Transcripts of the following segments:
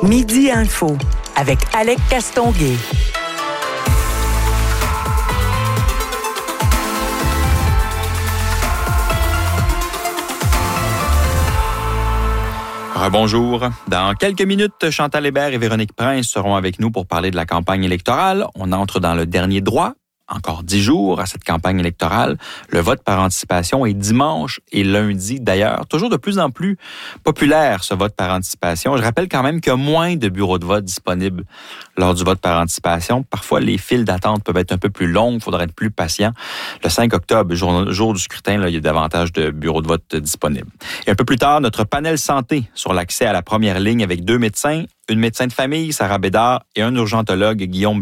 Midi Info avec Alec Castonguay. Bonjour. Dans quelques minutes, Chantal Hébert et Véronique Prince seront avec nous pour parler de la campagne électorale. On entre dans le dernier droit. Encore 10 jours à cette campagne électorale. Le vote par anticipation est dimanche et lundi. D'ailleurs, toujours de plus en plus populaire, ce vote par anticipation. Je rappelle quand même qu'il y a moins de bureaux de vote disponibles lors du vote par anticipation. Parfois, les files d'attente peuvent être un peu plus longues. Il faudra être plus patient. Le 5 octobre, jour du scrutin, là, il y a davantage de bureaux de vote disponibles. Et un peu plus tard, notre panel santé sur l'accès à la première ligne avec 2 médecins, une médecin de famille, Sarah Bédard, et un urgentologue, Guillaume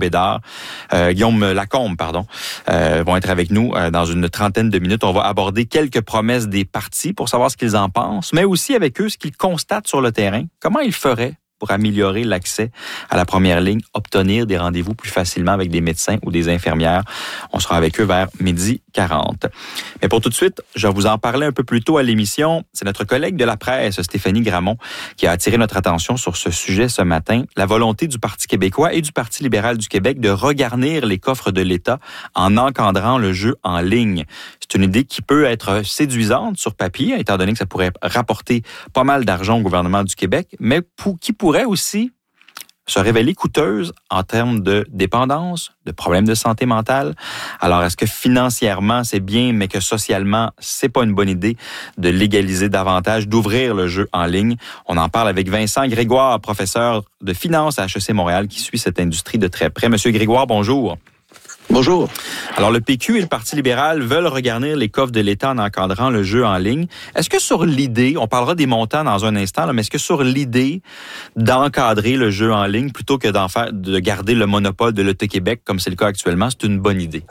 Lacombe, vont être avec nous dans une trentaine de minutes. On va aborder quelques promesses des partis pour savoir ce qu'ils en pensent, mais aussi avec eux ce qu'ils constatent sur le terrain. Comment ils feraient pour améliorer l'accès à la première ligne, obtenir des rendez-vous plus facilement avec des médecins ou des infirmières. On sera avec eux vers 12h40. Mais pour tout de suite, je vais vous en parler un peu plus tôt à l'émission. C'est notre collègue de la presse, Stéphanie Gramont, qui a attiré notre attention sur ce sujet ce matin. La volonté du Parti québécois et du Parti libéral du Québec de regarnir les coffres de l'État en encadrant le jeu en ligne. C'est une idée qui peut être séduisante sur papier, étant donné que ça pourrait rapporter pas mal d'argent au gouvernement du Québec, mais qui pourrait aussi se révéler coûteuse en termes de dépendance, de problèmes de santé mentale. Alors, est-ce que financièrement, c'est bien, mais que socialement, c'est pas une bonne idée de légaliser davantage, d'ouvrir le jeu en ligne? On en parle avec Vincent Grégoire, professeur de finance à HEC Montréal, qui suit cette industrie de très près. Monsieur Grégoire, bonjour. Bonjour. Alors, le PQ et le Parti libéral veulent regarnir les coffres de l'État en encadrant le jeu en ligne. Est-ce que sur l'idée, on parlera des montants dans un instant, là, mais est-ce que sur l'idée d'encadrer le jeu en ligne plutôt que de garder le monopole de l'Auto-Québec, comme c'est le cas actuellement, c'est une bonne idée?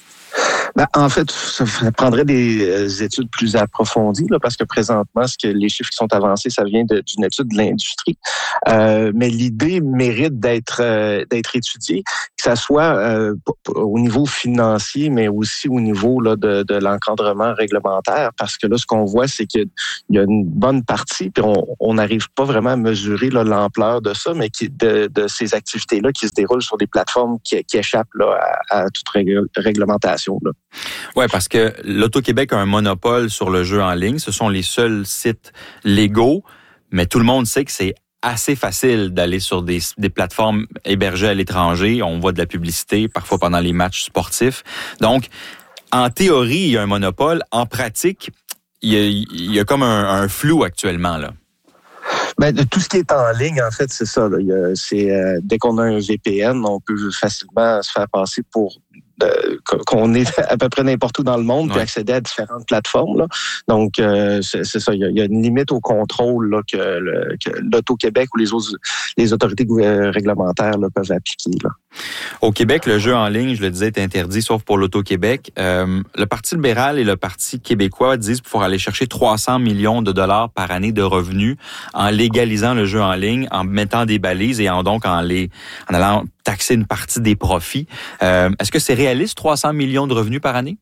En fait, ça prendrait des études plus approfondies, là, parce que présentement, les chiffres qui sont avancés, ça vient d'une étude de l'industrie. Mais l'idée mérite d'être étudiée, que ça soit au niveau financier, mais aussi au niveau là, de l'encadrement réglementaire, parce que là, ce qu'on voit, c'est qu'il y a une bonne partie, puis on n'arrive pas vraiment à mesurer là, l'ampleur de ça, mais de ces activités-là qui se déroulent sur des plateformes qui échappent là, à toute réglementation. Là. Oui, parce que l'Auto-Québec a un monopole sur le jeu en ligne. Ce sont les seuls sites légaux, mais tout le monde sait que c'est assez facile d'aller sur des plateformes hébergées à l'étranger. On voit de la publicité, parfois pendant les matchs sportifs. Donc, en théorie, il y a un monopole. En pratique, il y a comme un flou actuellement, là. De tout ce qui est en ligne, en fait, c'est ça. Là. Dès qu'on a un VPN, on peut facilement se faire passer pour qu'on est à peu près n'importe où dans le monde, puis accéder à différentes plateformes. Là. Donc, c'est ça. Il y a une limite au contrôle là, que l'Auto-Québec ou les autorités réglementaires là, peuvent appliquer. Là. Au Québec, le jeu en ligne, je le disais, est interdit, sauf pour l'Auto-Québec. Le Parti libéral et le Parti québécois disent pouvoir aller chercher 300 millions de dollars par année de revenus en légalisant le jeu en ligne, en mettant des balises et en allant taxer une partie des profits. Est-ce que c'est réaliste, 300 millions de revenus par année?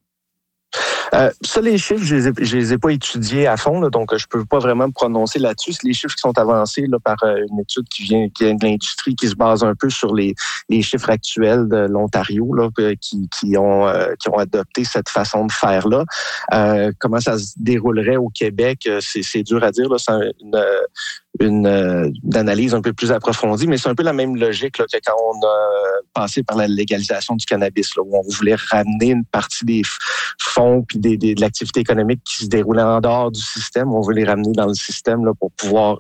Ça, les chiffres, je les ai pas étudiés à fond, là, donc je peux pas vraiment me prononcer là-dessus. C'est les chiffres qui sont avancés là, par une étude qui vient de l'industrie, qui se base un peu sur les chiffres actuels de l'Ontario, là, qui ont adopté cette façon de faire là. Comment ça se déroulerait au Québec, c'est dur à dire. Là, c'est une analyse un peu plus approfondie, mais c'est un peu la même logique là, que quand on a passé par la légalisation du cannabis, là, où on voulait ramener une partie des fonds puis de l'activité économique qui se déroulait en dehors du système. On veut les ramener dans le système là, pour pouvoir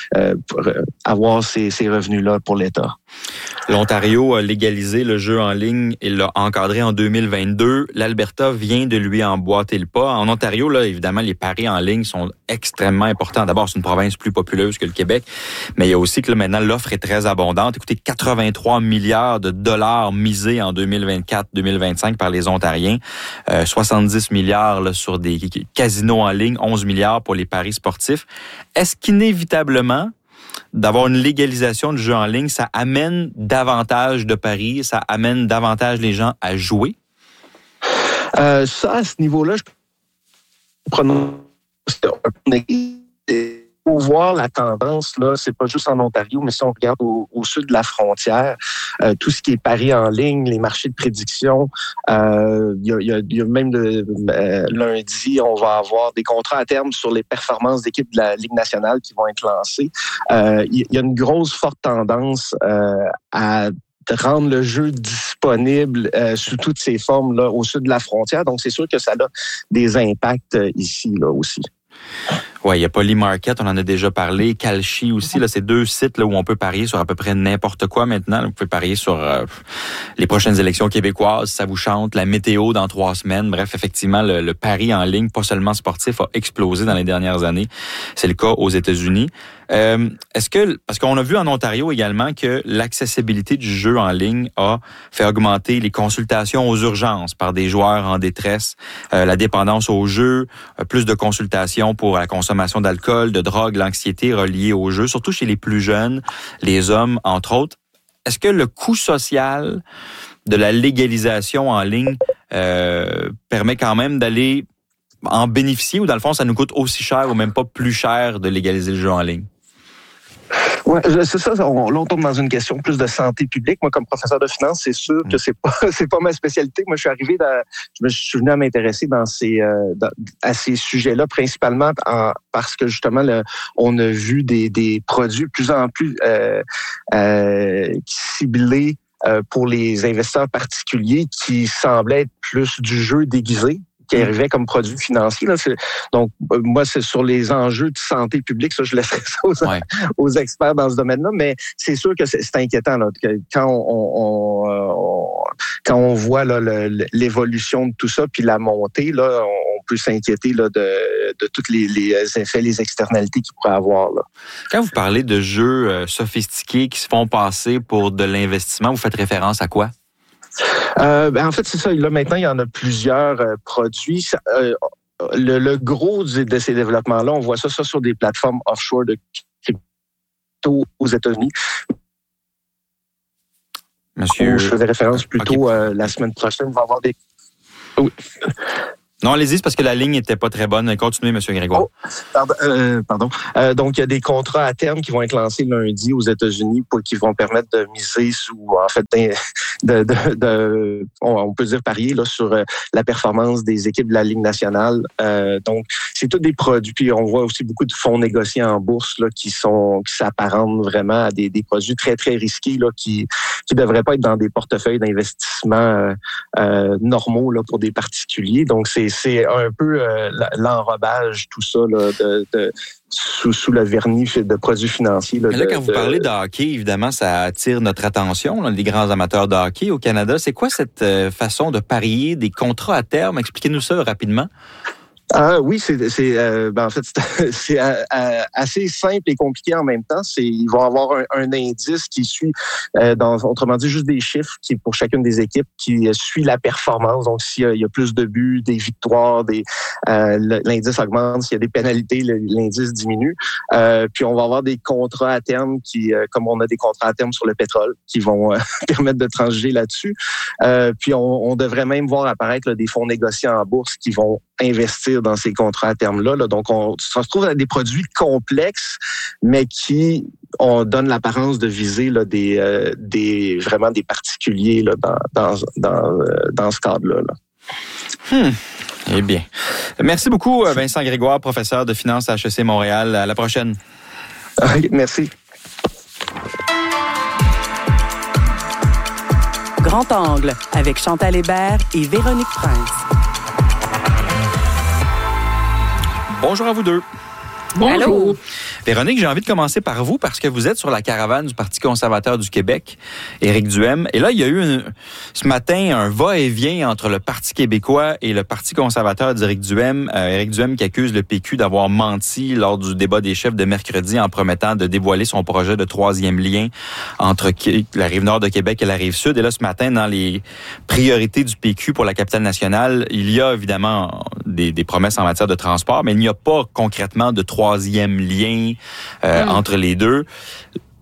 avoir ces revenus-là pour l'État. L'Ontario a légalisé le jeu en ligne et l'a encadré en 2022. L'Alberta vient de lui emboîter le pas. En Ontario, là, évidemment, les paris en ligne sont extrêmement importants. D'abord, c'est une province plus populeuse que le Québec, mais il y a aussi que là, maintenant, l'offre est très abondante. Écoutez, 83 milliards de dollars misés en 2024-2025 par les Ontariens, 70 milliards là, sur des casinos en ligne, 11 milliards pour les paris sportifs. Est-ce qu'inévitablement, d'avoir une légalisation du jeu en ligne, ça amène davantage de paris, ça amène davantage les gens à jouer? Ça, à ce niveau-là, je prononce faut voir la tendance, là, c'est pas juste en Ontario, mais si on regarde au sud de la frontière, tout ce qui est paris en ligne, les marchés de prédiction, il y a même lundi, on va avoir des contrats à terme sur les performances d'équipes de la Ligue nationale qui vont être lancés. Il y a une grosse forte tendance à rendre le jeu disponible sous toutes ses formes là au sud de la frontière. Donc, c'est sûr que ça a des impacts ici là aussi. Oui, il y a Polymarket, on en a déjà parlé. Kalshi aussi, là, c'est 2 sites là, où on peut parier sur à peu près n'importe quoi maintenant. Vous pouvez parier sur les prochaines élections québécoises, ça vous chante, la météo dans 3 semaines. Bref, effectivement, le pari en ligne, pas seulement sportif, a explosé dans les dernières années. C'est le cas aux États-Unis. Parce qu'on a vu en Ontario également que l'accessibilité du jeu en ligne a fait augmenter les consultations aux urgences par des joueurs en détresse, la dépendance au jeu, plus de consultations pour la consommation d'alcool, de drogue, l'anxiété reliée au jeu, surtout chez les plus jeunes, les hommes, entre autres. Est-ce que le coût social de la légalisation en ligne permet quand même d'aller en bénéficier ou dans le fond, ça nous coûte aussi cher ou même pas plus cher de légaliser le jeu en ligne? Ouais, c'est ça. On tombe dans une question plus de santé publique. Moi, comme professeur de finance, c'est sûr que c'est pas ma spécialité. Moi, je suis venu à m'intéresser à ces sujets-là, principalement parce que justement, on a vu des produits de plus en plus ciblés pour les investisseurs particuliers qui semblaient être plus du jeu déguisé qui arrivait comme produit financier. Là. Donc, moi, c'est sur les enjeux de santé publique. Ça, je laisserai ça aux experts dans ce domaine-là. Mais c'est sûr que c'est inquiétant là, que quand on voit là, l'évolution de tout ça, puis la montée, là, on peut s'inquiéter là, de tous les effets, les externalités qu'il pourrait avoir. Là. Quand vous parlez de jeux sophistiqués qui se font passer pour de l'investissement, vous faites référence à quoi? En fait, c'est ça. Là, maintenant, il y en a plusieurs produits. Le gros de ces développements-là, on voit ça sur des plateformes offshore de crypto aux États-Unis. Monsieur, je faisais référence plutôt la semaine prochaine. On va avoir des... Oui. Non, allez-y, c'est parce que la ligne n'était pas très bonne. Continuez, M. Grégoire. Pardon. Donc, il y a des contrats à terme qui vont être lancés lundi aux États-Unis qui vont permettre de miser on peut dire parier là, sur la performance des équipes de la Ligue nationale. Donc, c'est tous des produits. Puis, on voit aussi beaucoup de fonds négociés en bourse là, qui s'apparentent vraiment à des produits très, très risqués là, qui devraient pas être dans des portefeuilles d'investissement normaux là, pour des particuliers. Donc, c'est un peu l'enrobage, tout ça, là, sous le vernis de produits financiers. Là, quand vous parlez de hockey, évidemment, ça attire notre attention, là, les grands amateurs de hockey au Canada. C'est quoi cette façon de parier des contrats à terme? Expliquez-nous ça rapidement. Oui, en fait, c'est assez simple et compliqué en même temps. Ils vont avoir un indice qui suit, autrement dit, juste des chiffres qui pour chacune des équipes qui suit la performance. Donc, s'il y a plus de buts, des victoires, l'indice augmente. S'il y a des pénalités, l'indice diminue. Puis, on va avoir des contrats à terme qui, comme on a des contrats à terme sur le pétrole, qui vont permettre de transiger là-dessus. Puis, on devrait même voir apparaître là, des fonds négociés en bourse qui vont investir dans ces contrats à terme-là. Là. Donc, on se retrouve avec des produits complexes, mais qui donnent l'apparence de viser là, vraiment des particuliers là, dans ce cadre-là. Là. Eh bien. Merci beaucoup, Vincent Grégoire, professeur de finance à HEC Montréal. À la prochaine. Merci. Grand Angle avec Chantal Hébert et Véronique Prince. Bonjour à vous deux. Bonjour. Allô. Véronique, j'ai envie de commencer par vous parce que vous êtes sur la caravane du Parti conservateur du Québec, Éric Duhem. Et là, il y a eu ce matin un va-et-vient entre le Parti québécois et le Parti conservateur d'Éric Duhem. Éric Duhem qui accuse le PQ d'avoir menti lors du débat des chefs de mercredi en promettant de dévoiler son projet de 3e lien entre la Rive-Nord de Québec et la Rive-Sud. Et là, ce matin, dans les priorités du PQ pour la capitale nationale, il y a évidemment des promesses en matière de transport, mais il n'y a pas concrètement de 3e lien entre les deux.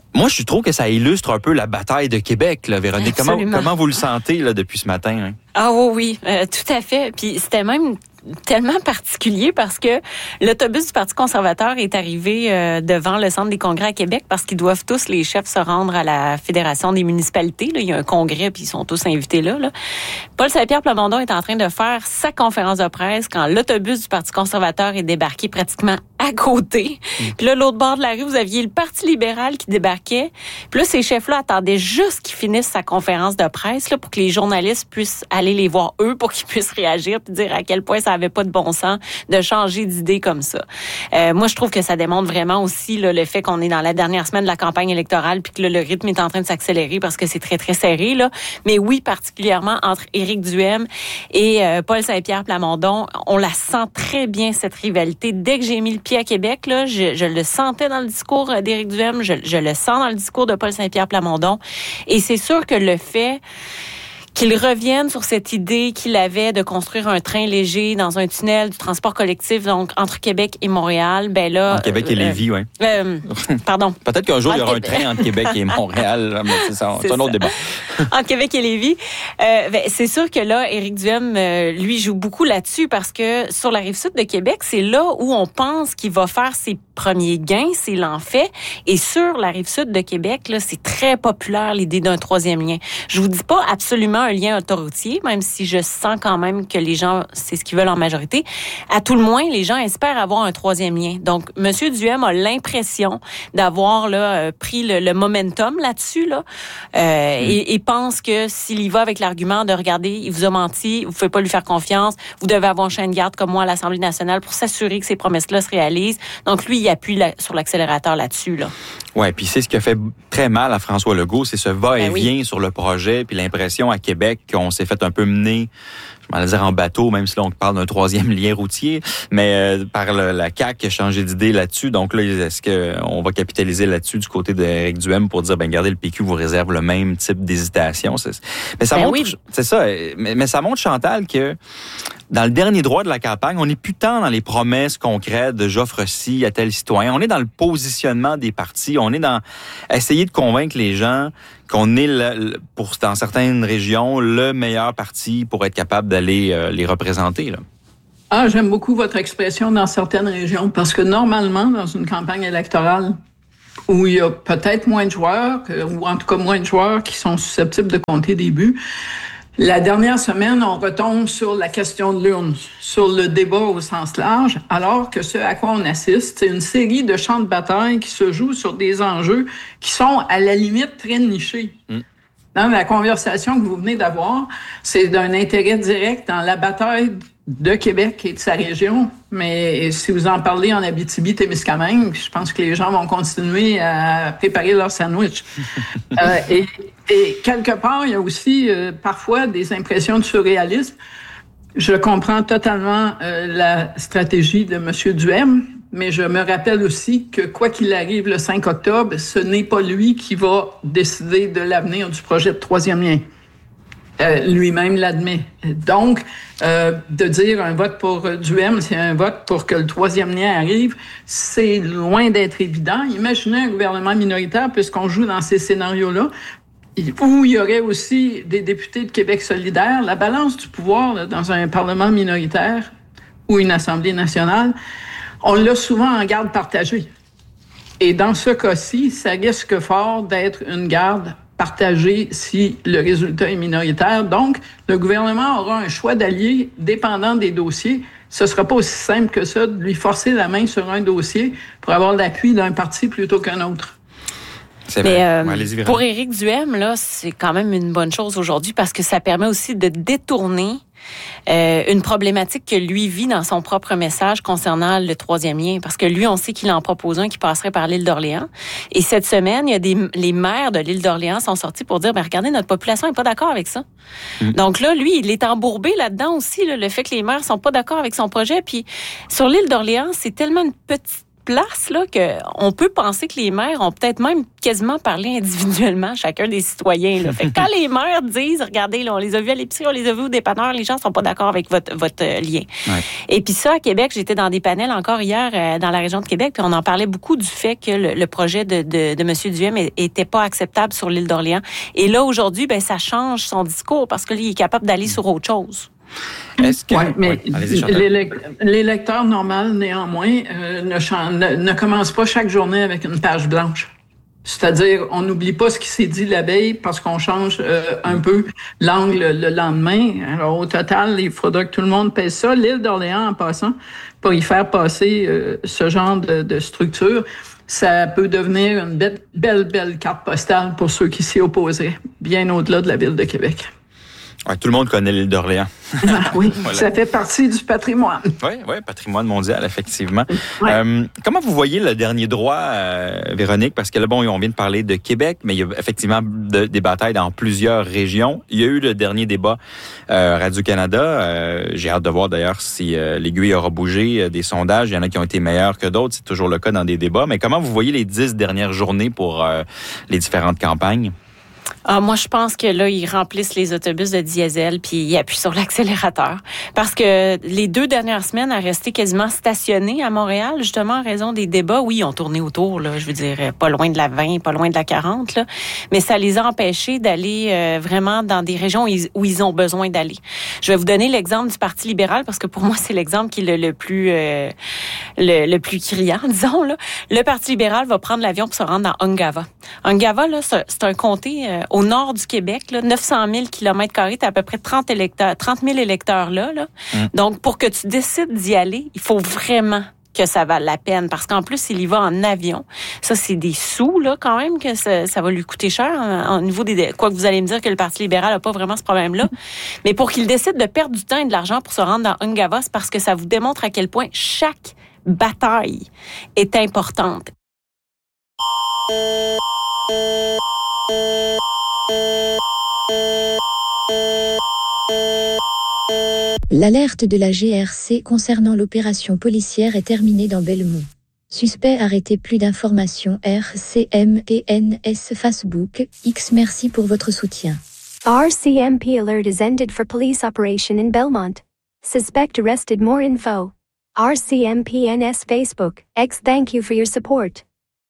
Moi, je trouve que ça illustre un peu la bataille de Québec, là, Véronique. Comment vous le sentez là, depuis ce matin? Hein? Ah oui, tout à fait. Puis c'était même tellement particulier parce que l'autobus du Parti conservateur est arrivé devant le Centre des congrès à Québec parce qu'ils doivent tous, les chefs, se rendre à la Fédération des municipalités. Là, il y a un congrès, puis ils sont tous invités là. Paul Saint-Pierre Plamondon est en train de faire sa conférence de presse quand l'autobus du Parti conservateur est débarqué pratiquement à côté. Puis là, l'autre bord de la rue, vous aviez le Parti libéral qui débarquait. Puis là, ces chefs-là attendaient juste qu'il finisse sa conférence de presse là, pour que les journalistes puissent aller les voir eux, pour qu'ils puissent réagir puis dire à quel point ça avait pas de bon sens de changer d'idée comme ça. Moi, je trouve que ça démontre vraiment aussi là, le fait qu'on est dans la dernière semaine de la campagne électorale puis que là, le rythme est en train de s'accélérer parce que c'est très, très serré. Là. Mais oui, particulièrement entre Éric Duhem et Paul Saint-Pierre Plamondon, on la sent très bien, cette rivalité. Dès que j'ai mis le pied à Québec, là, je le sentais dans le discours d'Éric Duhem, je le sens dans le discours de Paul Saint-Pierre Plamondon. Et c'est sûr que le fait qu'il revienne sur cette idée qu'il avait de construire un train léger dans un tunnel du transport collectif, donc entre Québec et Montréal, ben là... Entre Québec et Lévis, oui. Pardon. Peut-être qu'un jour, il y aura un train entre Québec et Montréal, mais c'est ça, c'est un autre débat. Entre Québec et Lévis. C'est sûr que là, Éric Duhem, lui, joue beaucoup là-dessus parce que sur la Rive-Sud de Québec, c'est là où on pense qu'il va faire ses premiers gains, s'il en fait. Et sur la Rive-Sud de Québec, là, c'est très populaire, l'idée d'un troisième lien. Je vous dis pas absolument un lien autoroutier, même si je sens quand même que les gens, c'est ce qu'ils veulent en majorité. À tout le moins, les gens espèrent avoir un troisième lien. Donc, M. Duhem a l'impression d'avoir là pris le momentum là-dessus, là, et pense que s'il y va avec l'argument de regarder, il vous a menti, vous ne pouvez pas lui faire confiance, vous devez avoir un chien de garde comme moi à l'Assemblée nationale pour s'assurer que ces promesses-là se réalisent. Donc, lui, il appuie sur l'accélérateur là-dessus, là. Ouais, puis c'est ce qui a fait très mal à François Legault, c'est ce va-et-vient sur le projet, puis l'impression à Québec qu'on s'est fait un peu mener, je m'en dire en bateau, même si là on parle d'un troisième lien routier, mais par la CAQ qui a changé d'idée là-dessus. Donc là, est-ce qu'on va capitaliser là-dessus du côté d'Éric Duhem pour dire, regardez, le PQ vous réserve le même type d'hésitation. Mais ça montre, oui. C'est ça, mais ça montre, Chantal, que dans le dernier droit de la campagne, on n'est plus tant dans les promesses concrètes de j'offre ci à tel citoyen. On est dans le positionnement des partis. On est dans essayer de convaincre les gens qu'on est, dans certaines régions, le meilleur parti pour être capable d'aller les représenter, là. Ah, j'aime beaucoup votre expression dans certaines régions parce que normalement, dans une campagne électorale où il y a peut-être moins de joueurs, ou en tout cas moins de joueurs qui sont susceptibles de compter des buts, la dernière semaine, on retombe sur la question de l'urne, sur le débat au sens large, alors que ce à quoi on assiste, c'est une série de champs de bataille qui se jouent sur des enjeux qui sont à la limite très nichés. Dans la conversation que vous venez d'avoir, c'est d'un intérêt direct dans la bataille de Québec et de sa région. Mais si vous en parlez en Abitibi-Témiscamingue, je pense que les gens vont continuer à préparer leur sandwich. Et quelque part, il y a aussi parfois des impressions de surréalisme. Je comprends totalement la stratégie de M. Duhem, mais je me rappelle aussi que quoi qu'il arrive le 5 octobre, ce n'est pas lui qui va décider de l'avenir du projet de troisième lien. Lui-même l'admet. Donc, de dire un vote pour Duhem, c'est un vote pour que le troisième lien arrive, c'est loin d'être évident. Imaginez un gouvernement minoritaire, puisqu'on joue dans ces scénarios-là, où il y aurait aussi des députés de Québec solidaire. La balance du pouvoir là, dans un parlement minoritaire ou une Assemblée nationale, on l'a souvent en garde partagée. Et dans ce cas-ci, ça risque fort d'être une garde partagée si le résultat est minoritaire. Donc, le gouvernement aura un choix d'alliés dépendant des dossiers. Ce ne sera pas aussi simple que ça de lui forcer la main sur un dossier pour avoir l'appui d'un parti plutôt qu'un autre. C'est vrai. Mais pour Éric Duhem, là, c'est quand même une bonne chose aujourd'hui parce que ça permet aussi de détourner une problématique que lui vit dans son propre message concernant le troisième lien. Parce que lui, on sait qu'il en propose un qui passerait par l'île d'Orléans. Et cette semaine, il y a les maires de l'île d'Orléans sont sortis pour dire, regardez, notre population n'est pas d'accord avec ça. Donc là, lui, il est embourbé là-dedans aussi, là, le fait que les maires sont pas d'accord avec son projet. Puis sur l'île d'Orléans, c'est tellement une petite place là que on peut penser que les maires ont peut-être même quasiment parlé individuellement chacun des citoyens. Là. Fait que quand les maires disent, regardez, là, on les a vus à l'épicerie, on les a vus au dépanneur, les gens sont pas d'accord avec votre lien. Ouais. Et puis ça, à Québec, j'étais dans des panels encore hier dans la région de Québec, puis on en parlait beaucoup du fait que le projet de M. Duhem était pas acceptable sur l'île d'Orléans. Et là, aujourd'hui, ben ça change son discours parce que là, il est capable d'aller sur autre chose. Est-ce que... Oui, mais l'électeur normal, néanmoins, ne commence pas chaque journée avec une page blanche. C'est-à-dire, on n'oublie pas ce qui s'est dit la veille parce qu'on change un peu l'angle le lendemain. Alors, au total, il faudra que tout le monde pèse ça. L'île d'Orléans, en passant, pour y faire passer ce genre de structure, ça peut devenir une belle carte postale pour ceux qui s'y opposeraient, bien au-delà de la ville de Québec. Ouais, tout le monde connaît l'île d'Orléans. Ah, oui, voilà. Ça fait partie du patrimoine. Oui, patrimoine mondial, effectivement. Ouais. Comment vous voyez le dernier droit, Véronique? Parce que là, bon, on vient de parler de Québec, mais il y a effectivement des batailles dans plusieurs régions. Il y a eu le dernier débat Radio-Canada. J'ai hâte de voir d'ailleurs si l'aiguille aura bougé des sondages. Il y en a qui ont été meilleurs que d'autres. C'est toujours le cas dans des débats. Mais comment vous voyez les 10 dernières journées pour les différentes campagnes? Ah, moi, je pense que là, ils remplissent les autobus de diesel puis ils appuient sur l'accélérateur. Parce que les 2 dernières semaines, à rester quasiment stationnés à Montréal, justement, en raison des débats, oui, ils ont tourné autour, là, je veux dire, pas loin de la 20, pas loin de la 40, là, mais ça les a empêchés d'aller vraiment dans des régions où ils ont besoin d'aller. Je vais vous donner l'exemple du Parti libéral parce que pour moi, c'est l'exemple qui est le plus criant, disons, là. Le Parti libéral va prendre l'avion pour se rendre dans Ungava. Ungava, là, c'est un comté au nord du Québec, là, 900 000 km², t'as à peu près 30 000 électeurs là. Donc, pour que tu décides d'y aller, il faut vraiment que ça vale la peine. Parce qu'en plus, il y va en avion. Ça, c'est des sous, là, quand même, que ça va lui coûter cher. Au niveau des... Quoique vous allez me dire que le Parti libéral n'a pas vraiment ce problème-là. Mais pour qu'il décide de perdre du temps et de l'argent pour se rendre dans Ungava, c'est parce que ça vous démontre à quel point chaque bataille est importante. L'alerte de la GRC concernant l'opération policière est terminée dans Belmont. Suspect arrêté. Plus d'informations. RCMPNS Facebook X. Merci pour votre soutien. RCMP alert is ended for police operation in Belmont. Suspect arrested. More info. RCMPNS Facebook X. Thank you for your support.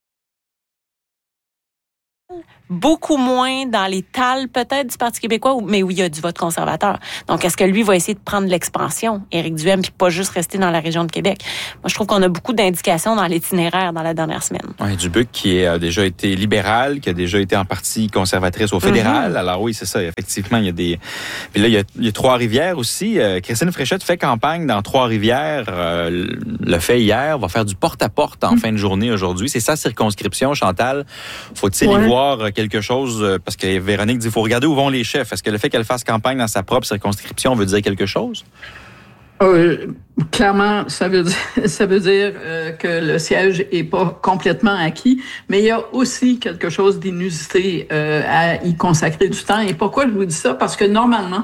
Beaucoup moins dans les talles peut-être du Parti québécois, mais où il y a du vote conservateur. Donc, est-ce que lui va essayer de prendre l'expansion, Éric Duhem, puis pas juste rester dans la région de Québec? Moi, je trouve qu'on a beaucoup d'indications dans l'itinéraire dans la dernière semaine. Oui, Dubuc qui a déjà été libéral, qui a déjà été en partie conservatrice au fédéral. Alors oui, c'est ça, effectivement, il y a des... Puis là, il y a Trois-Rivières aussi. Christine Fréchette fait campagne dans Trois-Rivières, le fait hier, va faire du porte-à-porte en fin de journée aujourd'hui. C'est sa circonscription, Chantal. Faut-il y voir quelque chose, parce que Véronique dit, il faut regarder où vont les chefs. Est-ce que le fait qu'elle fasse campagne dans sa propre circonscription veut dire quelque chose? Clairement, ça veut dire que le siège est pas complètement acquis, mais il y a aussi quelque chose d'inusité à y consacrer du temps. Et pourquoi je vous dis ça? Parce que normalement,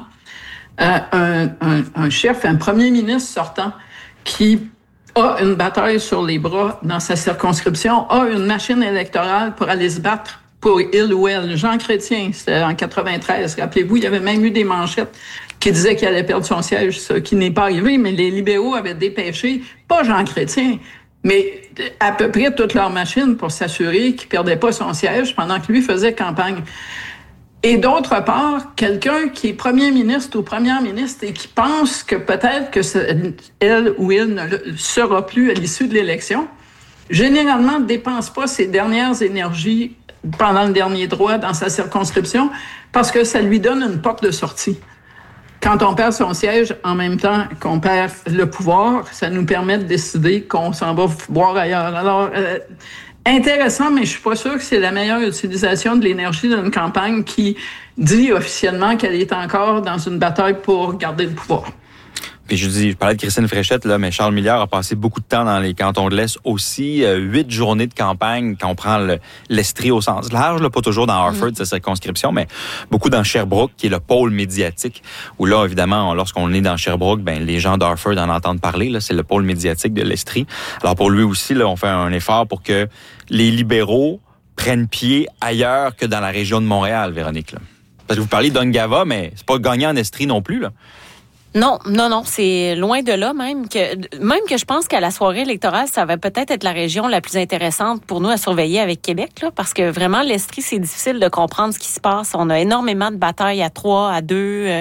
un chef, un premier ministre sortant qui a une bataille sur les bras dans sa circonscription, a une machine électorale pour aller se battre pour il ou elle. Jean Chrétien, c'était en 93. Rappelez-vous, il y avait même eu des manchettes qui disaient qu'il allait perdre son siège, ce qui n'est pas arrivé, mais les libéraux avaient dépêché, pas Jean Chrétien, mais à peu près toute leur machine pour s'assurer qu'il perdait pas son siège pendant que lui faisait campagne. Et d'autre part, quelqu'un qui est premier ministre ou première ministre et qui pense que peut-être que elle ou il ne le sera plus à l'issue de l'élection, généralement ne dépense pas ses dernières énergies pendant le dernier droit dans sa circonscription parce que ça lui donne une porte de sortie. Quand on perd son siège, en même temps qu'on perd le pouvoir, ça nous permet de décider qu'on s'en va boire ailleurs. Alors, intéressant, mais je suis pas sûre que c'est la meilleure utilisation de l'énergie d'une campagne qui dit officiellement qu'elle est encore dans une bataille pour garder le pouvoir. Puis je parlais de Christine Fréchette, là, mais Charles Milliard a passé beaucoup de temps dans les cantons de l'Est aussi. 8 journées de campagne, quand on prend l'Estrie au sens large, là, pas toujours dans Harford, sa circonscription, mais beaucoup dans Sherbrooke, qui est le pôle médiatique, où là, évidemment, lorsqu'on est dans Sherbrooke, ben les gens d'Harford en entendent parler. Là, c'est le pôle médiatique de l'Estrie. Alors pour lui aussi, là, on fait un effort pour que les libéraux prennent pied ailleurs que dans la région de Montréal, Véronique. Là. Parce que vous parlez d'Ungava, mais c'est pas gagné en Estrie non plus, là. Non, c'est loin de là même que je pense qu'à la soirée électorale, ça va peut-être être la région la plus intéressante pour nous à surveiller avec Québec, là, parce que vraiment, l'Estrie, c'est difficile de comprendre ce qui se passe. On a énormément de batailles à 3, à 2.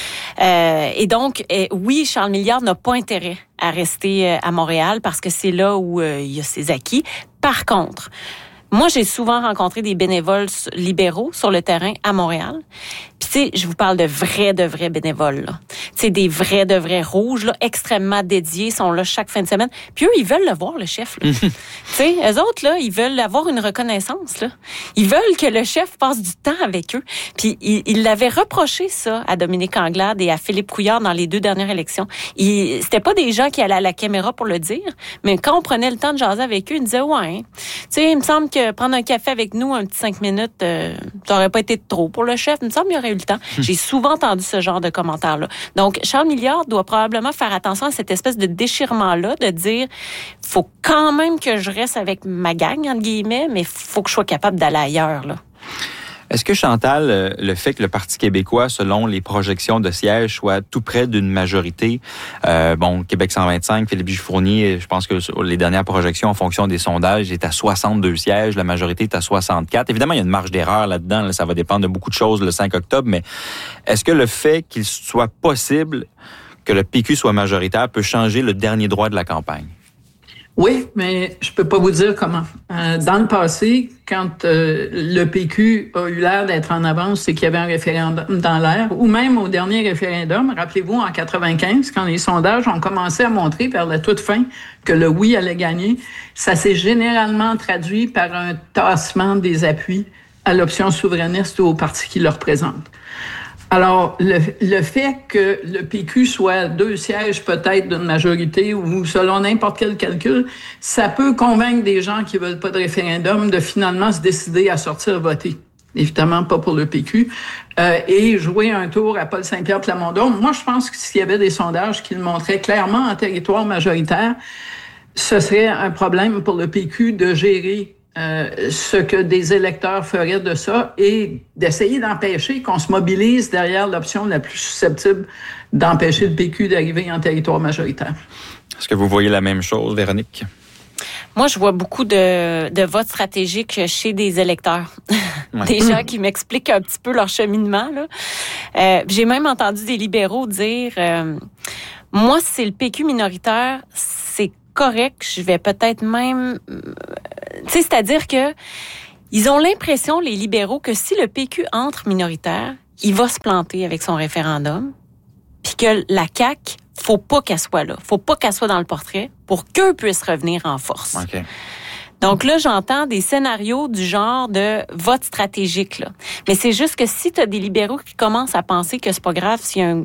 Et donc, oui, Charles Milliard n'a pas intérêt à rester à Montréal parce que c'est là où il y a ses acquis. Par contre, moi, j'ai souvent rencontré des bénévoles libéraux sur le terrain à Montréal. Puis, tu sais, je vous parle de vrais bénévoles, là. Tu sais, des vrais rouges, là, extrêmement dédiés, sont là chaque fin de semaine. Puis eux, ils veulent le voir, le chef, là. Tu sais, eux autres, là, ils veulent avoir une reconnaissance, là. Ils veulent que le chef passe du temps avec eux. Puis, ils l'avaient reproché, ça, à Dominique Anglade et à Philippe Couillard dans les 2 dernières élections. C'était pas des gens qui allaient à la caméra pour le dire, mais quand on prenait le temps de jaser avec eux, ils disaient, ouais, tu sais, il me semble que prendre un café avec nous, un petit 5 minutes, ça aurait pas été trop pour le chef. Il me semble qu'il y aurait eu le temps. J'ai souvent entendu ce genre de commentaires-là. Donc, Charles Milliard doit probablement faire attention à cette espèce de déchirement-là, de dire, faut quand même que je reste avec ma gang, entre guillemets, mais faut que je sois capable d'aller ailleurs, là. Est-ce que, Chantal, le fait que le Parti québécois, selon les projections de sièges, soit tout près d'une majorité, Québec 125, Philippe Gifournier, je pense que les dernières projections en fonction des sondages est à 62 sièges, la majorité est à 64. Évidemment, il y a une marge d'erreur là-dedans, là, ça va dépendre de beaucoup de choses le 5 octobre, mais est-ce que le fait qu'il soit possible que le PQ soit majoritaire peut changer le dernier droit de la campagne? Oui, mais je peux pas vous dire comment. Dans le passé, quand le PQ a eu l'air d'être en avance, c'est qu'il y avait un référendum dans l'air, ou même au dernier référendum, rappelez-vous, en 95, quand les sondages ont commencé à montrer vers la toute fin que le oui allait gagner, ça s'est généralement traduit par un tassement des appuis à l'option souverainiste ou au parti qui le représente. Alors, le fait que le PQ soit 2 sièges peut-être d'une majorité ou selon n'importe quel calcul, ça peut convaincre des gens qui veulent pas de référendum de finalement se décider à sortir voter. Évidemment, pas pour le PQ. Et jouer un tour à Paul Saint-Pierre Plamondon. Moi, je pense que s'il y avait des sondages qui le montraient clairement en territoire majoritaire, ce serait un problème pour le PQ de gérer ce que des électeurs feraient de ça et d'essayer d'empêcher qu'on se mobilise derrière l'option la plus susceptible d'empêcher le PQ d'arriver en territoire majoritaire. Est-ce que vous voyez la même chose, Véronique? Moi, je vois beaucoup de votes stratégiques chez des électeurs. Ouais. Des gens qui m'expliquent un petit peu leur cheminement, là. J'ai même entendu des libéraux dire moi, si c'est le PQ minoritaire, c'est correct, je vais peut-être même... Tu sais, c'est-à-dire que ils ont l'impression, les libéraux, que si le PQ entre minoritaire, il va se planter avec son référendum, puis que la CAQ, faut pas qu'elle soit là. Faut pas qu'elle soit dans le portrait pour qu'eux puissent revenir en force. Okay. Donc là, j'entends des scénarios du genre de vote stratégique, là. Mais c'est juste que si tu as des libéraux qui commencent à penser que c'est pas grave s'il y a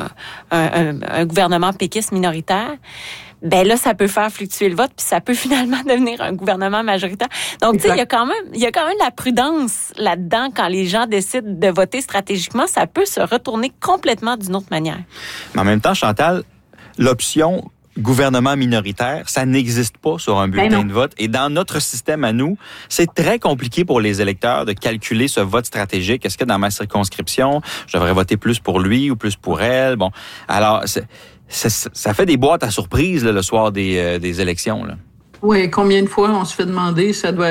un gouvernement péquiste minoritaire, ben là, ça peut faire fluctuer le vote, puis ça peut finalement devenir un gouvernement majoritaire. Donc, tu sais, il y a quand même la prudence là-dedans quand les gens décident de voter stratégiquement. Ça peut se retourner complètement d'une autre manière. Mais en même temps, Chantal, l'option gouvernement minoritaire, ça n'existe pas sur un bulletin de vote. Et dans notre système à nous, c'est très compliqué pour les électeurs de calculer ce vote stratégique. Est-ce que dans ma circonscription, je devrais voter plus pour lui ou plus pour elle? Bon, alors, ça fait des boîtes à surprises là, le soir des élections, là. Oui, combien de fois on se fait demander, ça doit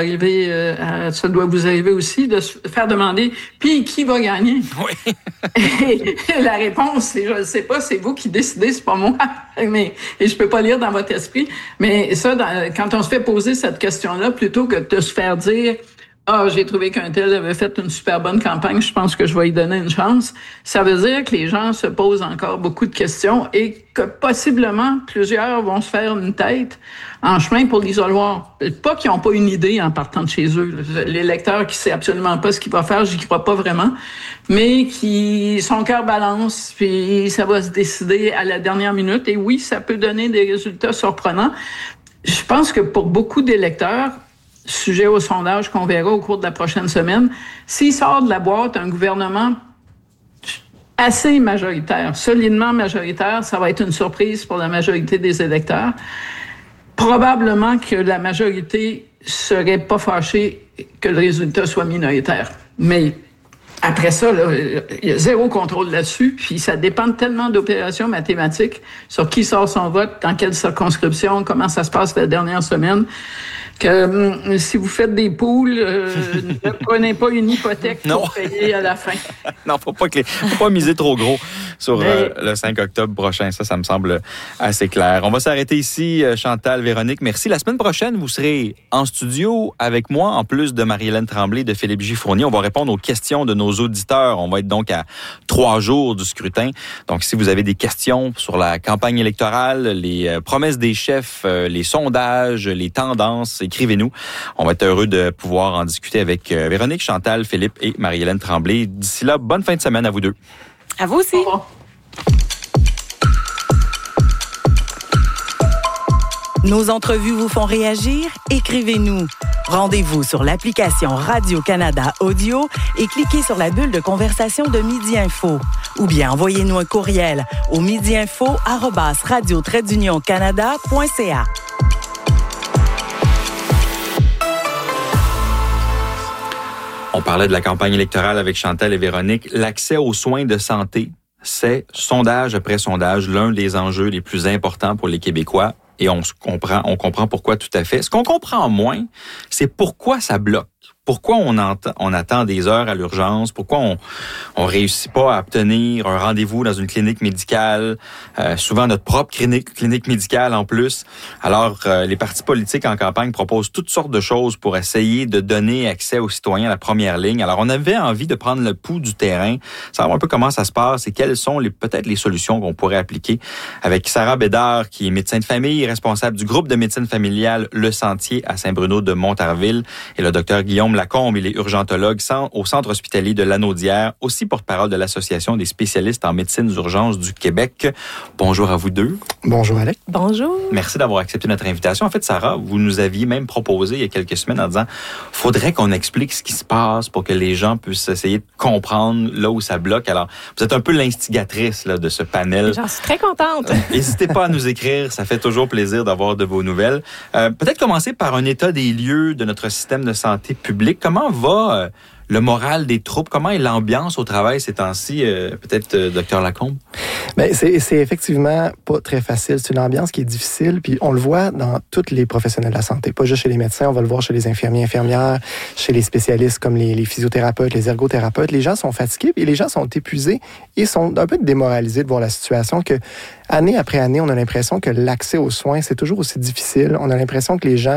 vous arriver aussi, de se faire demander, puis qui va gagner? Oui. Et la réponse, c'est, je ne sais pas, c'est vous qui décidez, c'est pas moi. Et je peux pas lire dans votre esprit. Mais ça, quand on se fait poser cette question-là, plutôt que de se faire dire, j'ai trouvé qu'un tel avait fait une super bonne campagne, je pense que je vais lui donner une chance. Ça veut dire que les gens se posent encore beaucoup de questions et que possiblement plusieurs vont se faire une tête en chemin pour l'isoloir. Pas qu'ils n'ont pas une idée en partant de chez eux. L'électeur qui sait absolument pas ce qu'il va faire, j'y crois pas vraiment, mais qui son cœur balance, puis ça va se décider à la dernière minute. Et oui, ça peut donner des résultats surprenants. Je pense que pour beaucoup d'électeurs, sujet au sondage qu'on verra au cours de la prochaine semaine, s'il sort de la boîte un gouvernement assez majoritaire, solidement majoritaire, ça va être une surprise pour la majorité des électeurs. Probablement que la majorité serait pas fâchée que le résultat soit minoritaire. Mais après ça, il y a zéro contrôle là-dessus, puis ça dépend tellement d'opérations mathématiques sur qui sort son vote, dans quelle circonscription, comment ça se passe la dernière semaine, que si vous faites des poules, ne prenez pas une hypothèque pour payer à la fin. Non, faut pas miser trop gros sur le 5 octobre prochain. Ça me semble assez clair. On va s'arrêter ici, Chantal, Véronique. Merci. La semaine prochaine, vous serez en studio avec moi, en plus de Marie-Hélène Tremblay, de Philippe J. Fournier. On va répondre aux questions de nos auditeurs. On va être donc à 3 jours du scrutin. Donc, si vous avez des questions sur la campagne électorale, les promesses des chefs, les sondages, les tendances, écrivez-nous. On va être heureux de pouvoir en discuter avec Véronique, Chantal, Philippe et Marie-Hélène Tremblay. D'ici là, bonne fin de semaine à vous deux. À vous aussi. Nos entrevues vous font réagir? Écrivez-nous. Rendez-vous sur l'application Radio-Canada Audio et cliquez sur la bulle de conversation de Midi Info. Ou bien envoyez-nous un courriel au midiinfo@radio-canada.ca. On parlait de la campagne électorale avec Chantal et Véronique. L'accès aux soins de santé, c'est, sondage après sondage, l'un des enjeux les plus importants pour les Québécois. Et on comprend pourquoi tout à fait. Ce qu'on comprend moins, c'est pourquoi ça bloque. Pourquoi on attend des heures à l'urgence? Pourquoi on réussit pas à obtenir un rendez-vous dans une clinique médicale? Souvent notre propre clinique médicale en plus. Alors, les partis politiques en campagne proposent toutes sortes de choses pour essayer de donner accès aux citoyens à la première ligne. Alors, on avait envie de prendre le pouls du terrain, savoir un peu comment ça se passe et quelles sont peut-être les solutions qu'on pourrait appliquer. Avec Sarah Bédard, qui est médecin de famille, responsable du groupe de médecine familiale Le Sentier à Saint-Bruno de Montarville, et le docteur Guillaume Lacombe, il est urgentologue au Centre hospitalier de Lanaudière, aussi porte-parole de l'Association des spécialistes en médecine d'urgence du Québec. Bonjour à vous deux. Bonjour, Alex. Bonjour. Merci d'avoir accepté notre invitation. En fait, Sarah, vous nous aviez même proposé il y a quelques semaines en disant faudrait qu'on explique ce qui se passe pour que les gens puissent essayer de comprendre là où ça bloque. Alors, vous êtes un peu l'instigatrice là, de ce panel. J'en suis très contente. N'hésitez pas à nous écrire, ça fait toujours plaisir d'avoir de vos nouvelles. Peut-être commencer par un état des lieux de notre système de santé publique. Comment va le moral des troupes? Comment est l'ambiance au travail ces temps-ci? Peut-être, Dr Lacombe? Bien, c'est effectivement pas très facile. C'est une ambiance qui est difficile, puis on le voit dans tous les professionnels de la santé. Pas juste chez les médecins, on va le voir chez les infirmiers, infirmières, chez les spécialistes comme les physiothérapeutes, les ergothérapeutes. Les gens sont fatigués, puis les gens sont épuisés et sont un peu démoralisés de voir la situation que, année après année, on a l'impression que l'accès aux soins, c'est toujours aussi difficile. On a l'impression que les gens,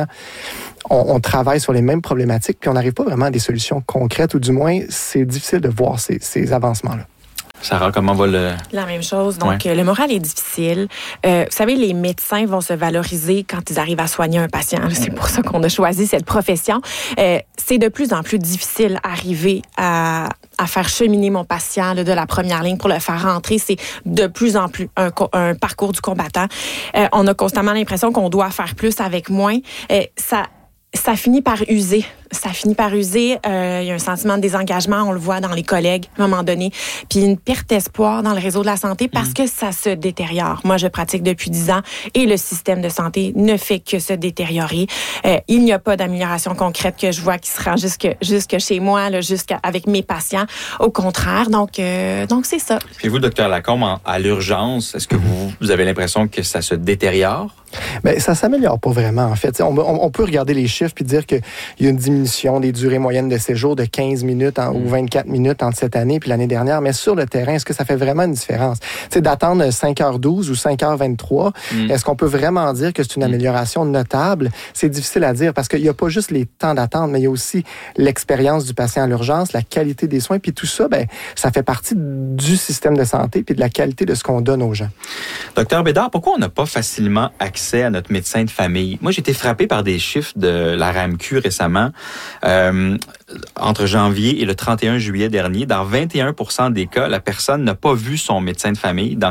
on travaille sur les mêmes problématiques, puis on n'arrive pas vraiment à des solutions concrètes, ou du moins, c'est difficile de voir ces avancements-là. Sarah, comment va La même chose. Donc, le moral est difficile. Vous savez, les médecins vont se valoriser quand ils arrivent à soigner un patient. C'est pour ça qu'on a choisi cette profession. C'est de plus en plus difficile d'arriver à faire cheminer mon patient là, de la première ligne pour le faire rentrer. C'est de plus en plus un parcours du combattant. On a constamment l'impression qu'on doit faire plus avec moins. Ça finit par user. Il y a un sentiment de désengagement, on le voit dans les collègues à un moment donné, puis une perte d'espoir dans le réseau de la santé parce que ça se détériore. Moi, je pratique depuis 10 ans et le système de santé ne fait que se détériorer. Il n'y a pas d'amélioration concrète que je vois qui se rend jusque chez moi, là, avec mes patients. Au contraire, donc c'est ça. Puis vous, Dr Lacombe, à l'urgence, est-ce que vous avez l'impression que ça se détériore? Bien, ça s'améliore pas vraiment, en fait. On peut regarder les chiffres puis dire qu'il y a une diminution diminution des durées moyennes de séjour de 15 minutes ou 24 minutes entre cette année puis l'année dernière. Mais sur le terrain, est-ce que ça fait vraiment une différence? Tu sais, d'attendre 5h12 ou 5h23, est-ce qu'on peut vraiment dire que c'est une amélioration notable? C'est difficile à dire parce qu'il n'y a pas juste les temps d'attente, mais il y a aussi l'expérience du patient à l'urgence, la qualité des soins, puis tout ça, ça fait partie du système de santé puis de la qualité de ce qu'on donne aux gens. Docteur Bédard, pourquoi on n'a pas facilement accès à notre médecin de famille? Moi, j'ai été frappé par des chiffres de la RAMQ récemment. Entre janvier et le 31 juillet dernier, dans 21% des cas, la personne n'a pas vu son médecin de famille. Dans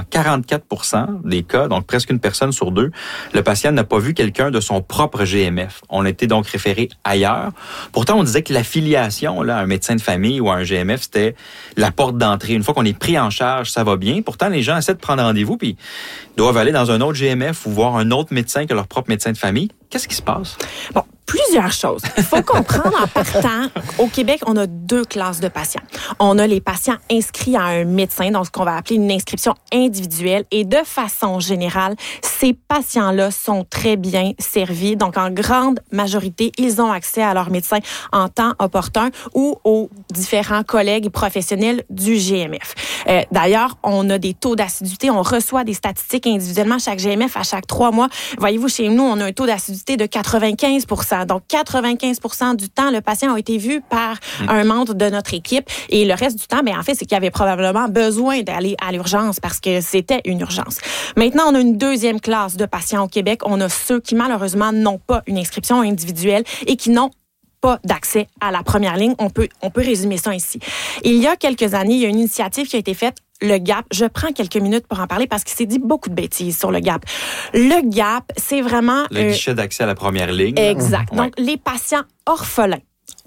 44% des cas, donc presque une personne sur deux, le patient n'a pas vu quelqu'un de son propre GMF. On a été donc référé ailleurs. Pourtant, on disait que l'affiliation à un médecin de famille ou à un GMF, c'était la porte d'entrée. Une fois qu'on est pris en charge, ça va bien. Pourtant, les gens essaient de prendre rendez-vous puis doivent aller dans un autre GMF ou voir un autre médecin que leur propre médecin de famille. Qu'est-ce qui se passe? Bon, plusieurs choses. Il faut comprendre en partant, au Québec, on a 2 classes de patients. On a les patients inscrits à un médecin, donc ce qu'on va appeler une inscription individuelle. Et de façon générale, ces patients-là sont très bien servis. Donc, en grande majorité, ils ont accès à leur médecin en temps opportun ou aux différents collègues professionnels du GMF. D'ailleurs, on a des taux d'assiduité. On reçoit des statistiques individuellement chaque GMF à chaque 3 mois. Voyez-vous, chez nous, on a un taux d'assiduité de 95%. Donc, 95% du temps, le patient a été vu par un membre de notre équipe. Et le reste du temps, en fait, c'est qu'il y avait probablement besoin d'aller à l'urgence parce que c'était une urgence. Maintenant, on a une deuxième classe de patients au Québec. On a ceux qui, malheureusement, n'ont pas une inscription individuelle et qui n'ont pas d'accès à la première ligne. On peut résumer ça ici. Il y a quelques années, il y a une initiative qui a été faite, le GAP. Je prends quelques minutes pour en parler parce qu'il s'est dit beaucoup de bêtises sur le GAP. Le GAP, c'est vraiment... Le guichet d'accès à la première ligne. Exact. Donc, les patients orphelins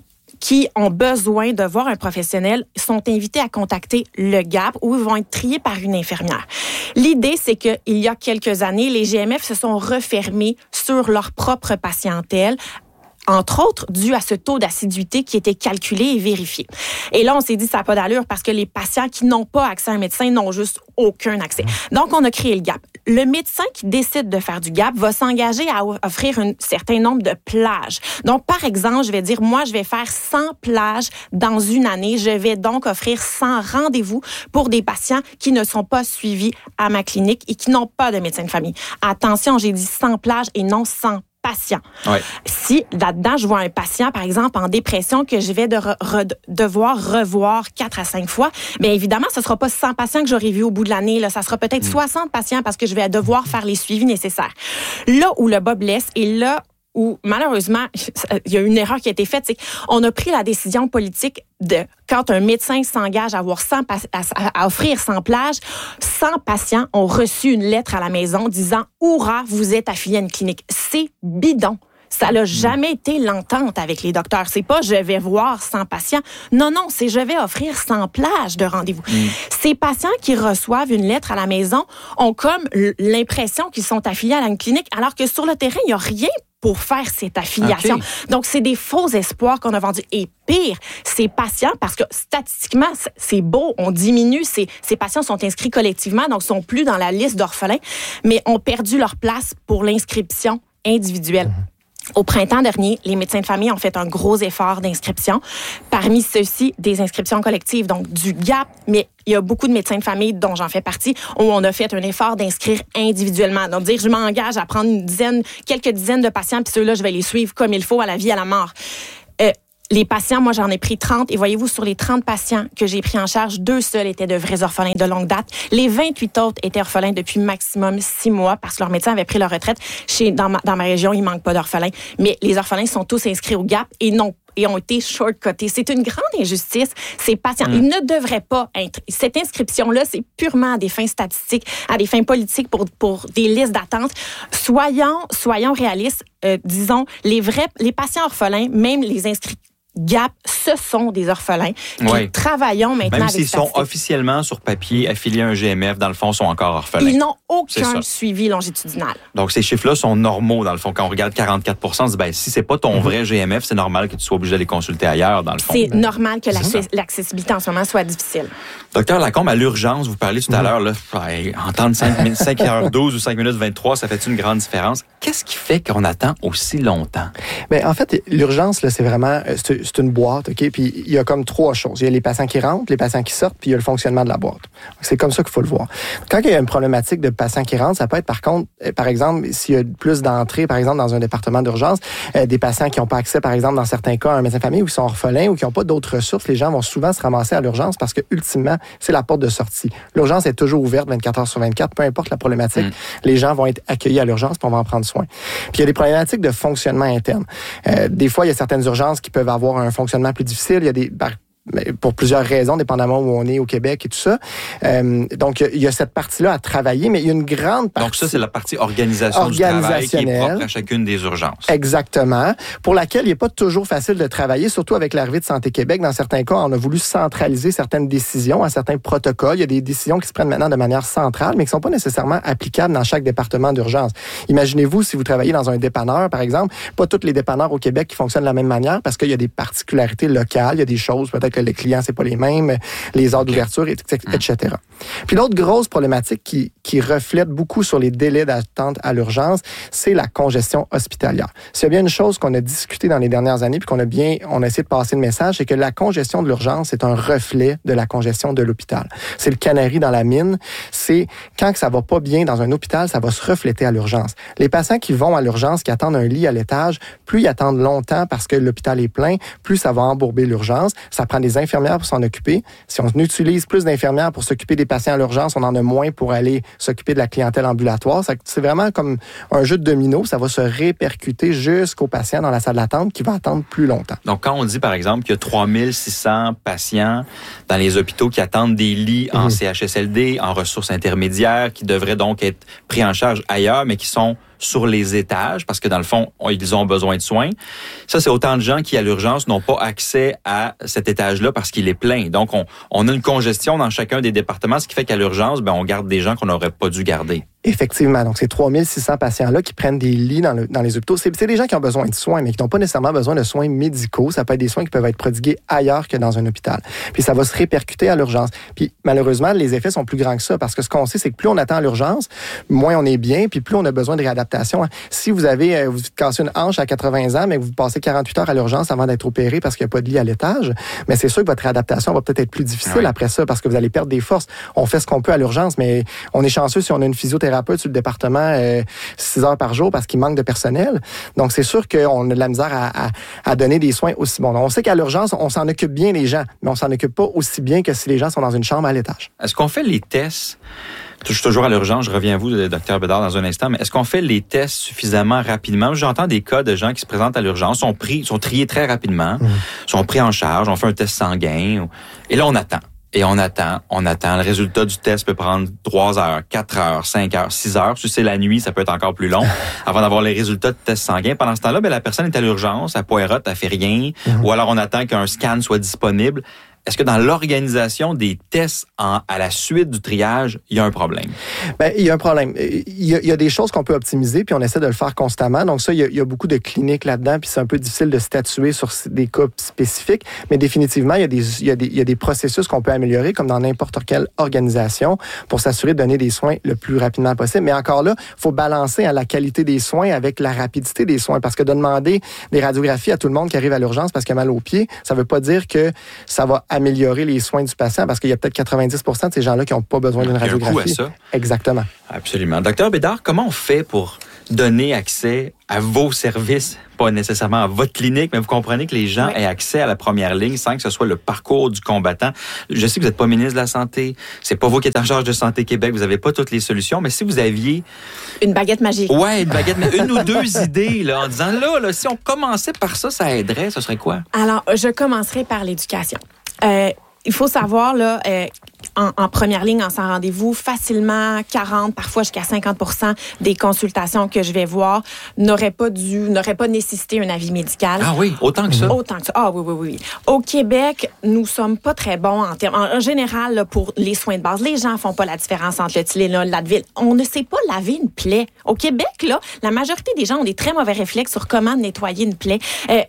qui ont besoin de voir un professionnel sont invités à contacter le GAP où ils vont être triés par une infirmière. L'idée, c'est qu'il y a quelques années, les GMF se sont refermés sur leur propre patientèle, entre autres, dû à ce taux d'assiduité qui était calculé et vérifié. Et là, on s'est dit, ça n'a pas d'allure parce que les patients qui n'ont pas accès à un médecin n'ont juste aucun accès. Donc, on a créé le GAP. Le médecin qui décide de faire du GAP va s'engager à offrir un certain nombre de plages. Donc, par exemple, je vais dire, moi, je vais faire 100 plages dans une année. Je vais donc offrir 100 rendez-vous pour des patients qui ne sont pas suivis à ma clinique et qui n'ont pas de médecin de famille. Attention, j'ai dit 100 plages et non 100 patients. Ouais. Si là-dedans, je vois un patient, par exemple, en dépression que je vais devoir revoir 4 à 5 fois, bien évidemment, ce ne sera pas 100 patients que j'aurai vus au bout de l'année. Là, ça sera peut-être 60 patients parce que je vais devoir faire les suivis nécessaires. Là où le bas blesse et là où, malheureusement, il y a une erreur qui a été faite, c'est qu'on a pris la décision politique de, quand un médecin s'engage à offrir 100 plages, 100 patients ont reçu une lettre à la maison disant « Hourra, vous êtes affilié à une clinique ». C'est bidon. Ça n'a jamais été l'entente avec les docteurs. C'est pas « je vais voir 100 patients ». Non, c'est « je vais offrir 100 plages de rendez-vous ». Ces patients qui reçoivent une lettre à la maison ont comme l'impression qu'ils sont affiliés à une clinique, alors que sur le terrain, il n'y a rien pour faire cette affiliation. Okay. Donc, c'est des faux espoirs qu'on a vendus. Et pire, ces patients, parce que statistiquement, c'est beau, on diminue, ces patients sont inscrits collectivement, donc sont plus dans la liste d'orphelins, mais ont perdu leur place pour l'inscription individuelle. Au printemps dernier, les médecins de famille ont fait un gros effort d'inscription. Parmi ceux-ci, des inscriptions collectives, donc du GAP, mais il y a beaucoup de médecins de famille, dont j'en fais partie, où on a fait un effort d'inscrire individuellement. Donc, dire, je m'engage à prendre quelques dizaines de patients, puis ceux-là, je vais les suivre comme il faut à la vie, à la mort. Les patients, moi, j'en ai pris 30. Et voyez-vous, sur les 30 patients que j'ai pris en charge, 2 seuls étaient de vrais orphelins de longue date. Les 28 autres étaient orphelins depuis maximum 6 mois parce que leur médecin avait pris leur retraite. Dans ma région, il manque pas d'orphelins. Mais les orphelins sont tous inscrits au GAP et ont été short-cutés. C'est une grande injustice. Ces patients, ils ne devraient pas être... Cette inscription-là, c'est purement à des fins statistiques, à des fins politiques pour des listes d'attente. Soyons réalistes. Disons, les patients orphelins, même les inscrits GAP, ce sont des orphelins. Puis travaillons maintenant même avec s'ils sont officiellement sur papier affiliés à un GMF, dans le fond, sont encore orphelins. Ils n'ont aucun suivi longitudinal. Donc, ces chiffres-là sont normaux, dans le fond. Quand on regarde 44 %, on se dit, si c'est pas ton vrai GMF, c'est normal que tu sois obligé d'aller consulter ailleurs, dans le fond. C'est normal que l'accessibilité en ce moment soit difficile. Docteur Lacombe, à l'urgence, vous parliez tout à l'heure, là, entendre 5h12 ou 5 minutes 23, ça fait une grande différence. Qu'est-ce qui fait qu'on attend aussi longtemps? Bien, en fait, l'urgence, là, c'est vraiment, c'est une boîte, OK? Puis il y a comme 3 choses. Il y a les patients qui rentrent, les patients qui sortent, puis il y a le fonctionnement de la boîte. Donc, c'est comme ça qu'il faut le voir. Quand il y a une problématique de patients qui rentrent, ça peut être, par contre, par exemple, s'il y a plus d'entrées, par exemple, dans un département d'urgence, des patients qui n'ont pas accès, par exemple, dans certains cas, à un médecin de famille ou qui sont orphelins ou qui n'ont pas d'autres ressources, les gens vont souvent se ramasser à l'urgence parce que, ultimement, c'est la porte de sortie. L'urgence est toujours ouverte 24 heures sur 24, peu importe la problématique. Les gens vont être accueillis à l'urgence puis on va en prendre soin. Puis il y a des problématiques de fonctionnement interne. Des fois, il y a certaines urgences qui peuvent avoir un fonctionnement plus difficile. Il y a des pour plusieurs raisons, dépendamment où on est au Québec et tout ça. Donc, il y a cette partie-là à travailler, mais il y a une grande partie... Donc ça, c'est la partie organisation du travail qui est propre à chacune des urgences. Exactement. Pour laquelle il n'est pas toujours facile de travailler, surtout avec l'arrivée de Santé Québec. Dans certains cas, on a voulu centraliser certaines décisions, à certains protocoles. Il y a des décisions qui se prennent maintenant de manière centrale, mais qui ne sont pas nécessairement applicables dans chaque département d'urgence. Imaginez-vous, si vous travaillez dans un dépanneur, par exemple, pas tous les dépanneurs au Québec qui fonctionnent de la même manière parce qu'il y a des particularités locales, il y a des choses, peut-être que les clients, c'est pas les mêmes, les heures d'ouverture, etc. Puis l'autre grosse problématique qui reflète beaucoup sur les délais d'attente à l'urgence, c'est la congestion hospitalière. S'il y a bien une chose qu'on a discuté dans les dernières années puis qu'on a essayé de passer le message, c'est que la congestion de l'urgence est un reflet de la congestion de l'hôpital. C'est le canari dans la mine. C'est quand ça va pas bien dans un hôpital, ça va se refléter à l'urgence. Les patients qui vont à l'urgence, qui attendent un lit à l'étage, plus ils attendent longtemps parce que l'hôpital est plein, plus ça va embourber l'urgence. Ça prend des infirmières pour s'en occuper. Si on utilise plus d'infirmières pour s'occuper des patients à l'urgence, on en a moins pour aller s'occuper de la clientèle ambulatoire. C'est vraiment comme un jeu de domino. Ça va se répercuter jusqu'aux patients dans la salle d'attente qui va attendre plus longtemps. Donc, quand on dit, par exemple, qu'il y a 3600 patients dans les hôpitaux qui attendent des lits en CHSLD, en ressources intermédiaires, qui devraient donc être pris en charge ailleurs, mais qui sont sur les étages, parce que dans le fond, ils ont besoin de soins. Ça, c'est autant de gens qui, à l'urgence, n'ont pas accès à cet étage-là parce qu'il est plein. Donc, on a une congestion dans chacun des départements, ce qui fait qu'à l'urgence, on garde des gens qu'on n'aurait pas dû garder. Effectivement. Donc, ces 3600 patients-là qui prennent des lits dans les hôpitaux, c'est des gens qui ont besoin de soins, mais qui n'ont pas nécessairement besoin de soins médicaux. Ça peut être des soins qui peuvent être prodigués ailleurs que dans un hôpital. Puis, ça va se répercuter à l'urgence. Puis, malheureusement, les effets sont plus grands que ça, parce que ce qu'on sait, c'est que plus on attend à l'urgence, moins on est bien, puis plus on a besoin de réadaptation. Si vous vous cassez une hanche à 80 ans, mais que vous passez 48 heures à l'urgence avant d'être opéré parce qu'il n'y a pas de lit à l'étage, mais c'est sûr que votre réadaptation va peut-être être plus difficile après ça, parce que vous allez perdre des forces. On fait ce qu'on peut à l'urgence, mais on est chanceux si on a une physiothérapeute sur le département 6 heures par jour parce qu'il manque de personnel. Donc, c'est sûr qu'on a de la misère à donner des soins aussi bons. Donc, on sait qu'à l'urgence, on s'en occupe bien les gens, mais on s'en occupe pas aussi bien que si les gens sont dans une chambre à l'étage. Est-ce qu'on fait les tests? Je suis toujours à l'urgence, je reviens à vous, Dr Bédard, dans un instant, mais est-ce qu'on fait les tests suffisamment rapidement? J'entends des cas de gens qui se présentent à l'urgence, sont triés très rapidement, sont pris en charge, on fait un test sanguin, et là, on attend. Et on attend. Le résultat du test peut prendre 3 heures, 4 heures, 5 heures, 6 heures. Si c'est la nuit, ça peut être encore plus long avant d'avoir les résultats de test sanguin. Pendant ce temps-là, la personne est à l'urgence, elle poirote, elle fait rien, ou alors on attend qu'un scan soit disponible. Est-ce que dans l'organisation des tests à la suite du triage, il y a un problème? Il y a un problème. Il y a des choses qu'on peut optimiser, puis on essaie de le faire constamment. Donc ça, il y a beaucoup de cliniques là-dedans, puis c'est un peu difficile de statuer sur des cas spécifiques. Mais définitivement, il y a des processus qu'on peut améliorer, comme dans n'importe quelle organisation, pour s'assurer de donner des soins le plus rapidement possible. Mais encore là, il faut balancer la qualité des soins avec la rapidité des soins. Parce que de demander des radiographies à tout le monde qui arrive à l'urgence parce qu'il a mal aux pieds, ça ne veut pas dire que ça va améliorer les soins du patient, parce qu'il y a peut-être 90% de ces gens-là qui n'ont pas besoin d'une radiographie. Il y a un coût à ça. Exactement. Absolument. Docteur Bédard, comment on fait pour donner accès à vos services, pas nécessairement à votre clinique, mais vous comprenez que les gens aient accès à la première ligne sans que ce soit le parcours du combattant? Je sais que vous n'êtes pas ministre de la Santé, c'est pas vous qui êtes en charge de Santé Québec, vous n'avez pas toutes les solutions, mais si vous aviez... Une baguette magique. Ouais, une baguette, mais une ou deux idées, là, en disant, là, si on commençait par ça aiderait, ce serait quoi? Alors, je commencerai par l'éducation. Il faut savoir, là, en première ligne, en sans rendez-vous, facilement 40, parfois jusqu'à 50% des consultations que je vais voir n'auraient pas nécessité un avis médical. Ah oui, autant que ça? Autant que ça. Ah oui. Au Québec, nous sommes pas très bons en termes, en général, là, pour les soins de base. Les gens font pas la différence entre le Tylenol et l'Advil. On ne sait pas laver une plaie. Au Québec, là, la majorité des gens ont des très mauvais réflexes sur comment nettoyer une plaie.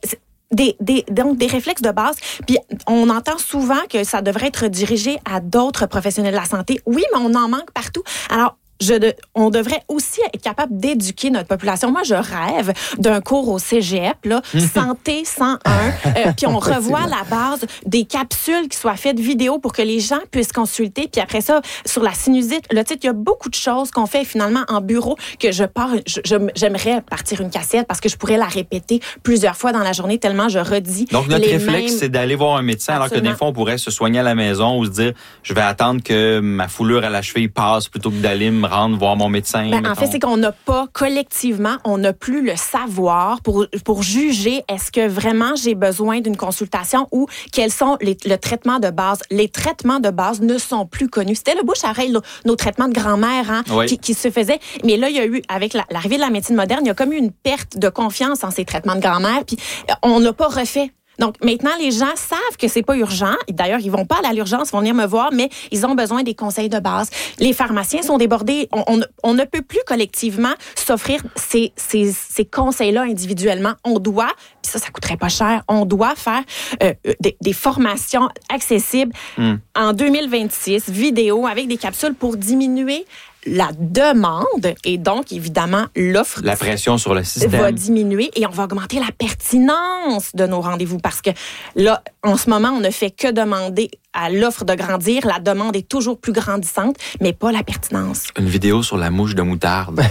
Donc des réflexes de base. Puis on entend souvent que ça devrait être dirigé à d'autres professionnels de la santé. Oui, mais on en manque partout. Alors, on devrait aussi être capable d'éduquer notre population. Moi, je rêve d'un cours au cégep, là, Santé 101, puis on revoit la base des capsules qui soient faites vidéo pour que les gens puissent consulter. Puis après ça, sur la sinusite, le titre, il y a beaucoup de choses qu'on fait finalement en bureau que j'aimerais partir une cassette parce que je pourrais la répéter plusieurs fois dans la journée tellement je redis. Donc, notre réflexe, c'est d'aller voir un médecin. Absolument. Alors que des fois, on pourrait se soigner à la maison ou se dire, je vais attendre que ma foulure à la cheville passe plutôt que d'aller me rendre voir mon médecin. En fait, c'est qu'on n'a pas, collectivement, on n'a plus le savoir pour juger est-ce que vraiment j'ai besoin d'une consultation ou quels sont le traitement de base. Les traitements de base ne sont plus connus. C'était le bouche-à-oreille, nos traitements de grand-mère qui se faisaient. Mais là, il y a eu, avec l'arrivée de la médecine moderne, il y a comme eu une perte de confiance en ces traitements de grand-mère, puis on n'a pas refait. Donc, maintenant, les gens savent que c'est pas urgent. D'ailleurs, ils vont pas à l'urgence, ils vont venir me voir, mais ils ont besoin des conseils de base. Les pharmaciens sont débordés. On ne peut plus collectivement s'offrir ces conseils-là individuellement. On doit, puis ça coûterait pas cher, on doit faire des formations accessibles en 2026, vidéo avec des capsules pour diminuer la demande et donc, évidemment, l'offre. La pression sur le système va diminuer et on va augmenter la pertinence de nos rendez-vous parce que là, en ce moment, on ne fait que demander à l'offre de grandir. La demande est toujours plus grandissante, mais pas la pertinence. Une vidéo sur la mouche de moutarde.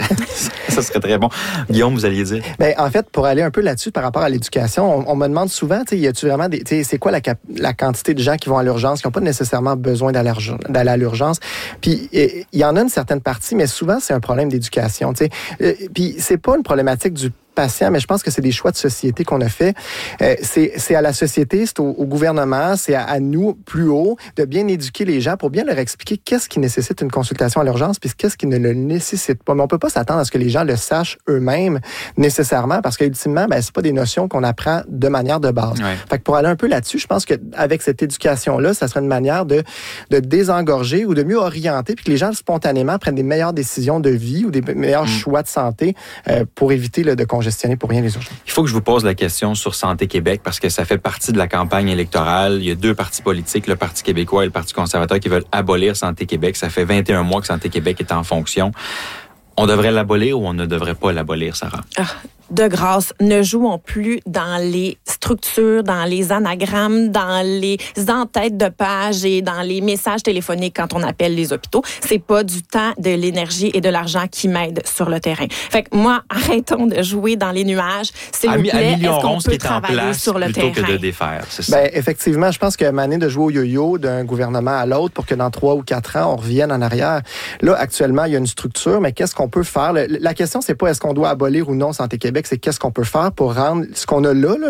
Ça serait très bon. Guillaume, vous alliez dire? En fait, pour aller un peu là-dessus par rapport à l'éducation, on me demande souvent, y a-tu vraiment c'est quoi la quantité de gens qui vont à l'urgence, qui n'ont pas nécessairement besoin d'aller à l'urgence? Puis, il y en a une certaine partie, mais souvent, c'est un problème d'éducation, puis, c'est pas une problématique du patient, mais je pense que c'est des choix de société qu'on a fait. C'est à la société, c'est au gouvernement, c'est à nous, plus haut, de bien éduquer les gens pour bien leur expliquer qu'est-ce qui nécessite une consultation à l'urgence puis qu'est-ce qui ne le nécessite pas. Mais on peut pas s'attendre à ce que les gens le sachent eux-mêmes nécessairement parce qu'ultimement, c'est pas des notions qu'on apprend de manière de base. Ouais. Fait que pour aller un peu là-dessus, je pense qu'avec cette éducation-là, ça serait une manière de désengorger ou de mieux orienter puis que les gens spontanément prennent des meilleures décisions de vie ou des meilleurs choix de santé pour éviter de congestionner pour rien les urgences. Il faut que je vous pose la question sur Santé Québec parce que ça fait partie de la campagne électorale. Il y a deux partis politiques, le Parti québécois et le Parti conservateur, qui veulent abolir Santé Québec. Ça fait 21 mois que Santé Québec est en fonction. On devrait l'abolir ou on ne devrait pas l'abolir, Sarah? De grâce, ne jouons plus dans les structures, dans les anagrammes, dans les en-têtes de page et dans les messages téléphoniques quand on appelle les hôpitaux. C'est pas du temps, de l'énergie et de l'argent qui m'aident sur le terrain. Fait que moi, arrêtons de jouer dans les nuages. S'il vous plaît, est-ce qu'on peut travailler sur le terrain? Plutôt que de défaire, c'est ça. Effectivement, je pense que mané de jouer au yo-yo d'un gouvernement à l'autre pour que dans 3 ou 4 ans, on revienne en arrière. Là, actuellement, il y a une structure, mais qu'est-ce qu'on peut faire? La question, c'est pas est-ce qu'on doit abolir ou non Santé Québec, c'est qu'est-ce qu'on peut faire pour rendre ce qu'on a là,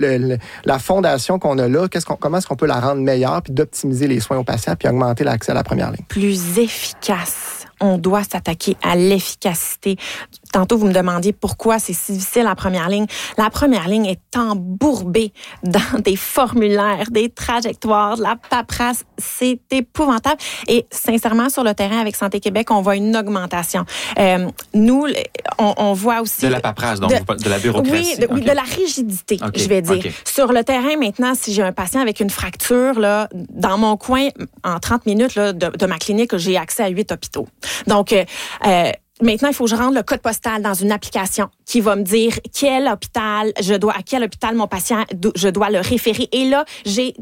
la fondation qu'on a là, comment est-ce qu'on peut la rendre meilleure puis d'optimiser les soins aux patients puis augmenter l'accès à la première ligne. Plus efficace. On doit s'attaquer à l'efficacité. Tantôt, vous me demandiez pourquoi c'est si difficile en première ligne. La première ligne est embourbée dans des formulaires, des trajectoires, de la paperasse. C'est épouvantable. Et sincèrement, sur le terrain, avec Santé Québec, on voit une augmentation. Nous, on voit aussi... De la paperasse, donc de la bureaucratie. Oui, de la rigidité, je vais dire. Okay. Sur le terrain, maintenant, si j'ai un patient avec une fracture, là, dans mon coin, en 30 minutes là, de ma clinique, j'ai accès à 8 hôpitaux. Donc, maintenant, il faut que je rende le code postal dans une application qui va me dire à quel hôpital mon patient, je dois le référer. Et là, j'ai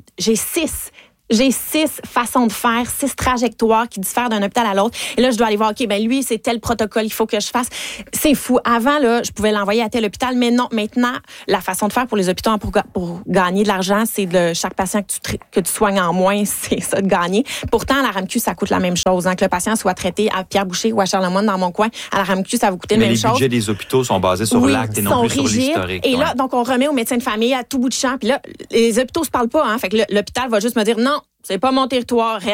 6 façons de faire, 6 trajectoires qui diffèrent d'un hôpital à l'autre. Et là, je dois aller voir, lui, c'est tel protocole qu'il faut que je fasse. C'est fou. Avant, là, je pouvais l'envoyer à tel hôpital, mais non, maintenant, la façon de faire pour les hôpitaux pour gagner de l'argent, c'est de chaque patient que tu soignes en moins, c'est ça de gagner. Pourtant, à la RAMQ, ça coûte la même chose. Que le patient soit traité à Pierre-Boucher ou à Charlemagne dans mon coin, à la RAMQ, ça va coûter la même chose. Mais les budgets des hôpitaux sont basés sur l'acte et non plus sur l'historique. Et là, donc, on remet au médecin de famille à tout bout de champ. Puis là, les hôpitaux se parlent pas. Fait que l'hôpital va juste me dire non, c'est pas mon territoire.